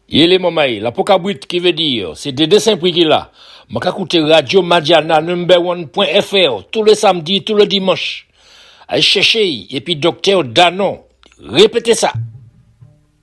Il est mamaï, la pokabrit qui veut dire, c'est des dessins prix qu'il a. M'a écouté Radio Madiana number1.fr tous les samedis, tous les dimanches. Allez chercher, et puis docteur Danon. Répétez ça.